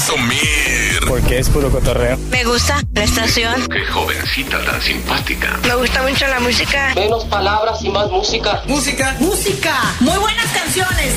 presumir. Porque es puro cotorreo. Me gusta la estación. Qué jovencita tan simpática. Me gusta mucho la música. Menos palabras y más música. Música. Música. Muy buenas canciones.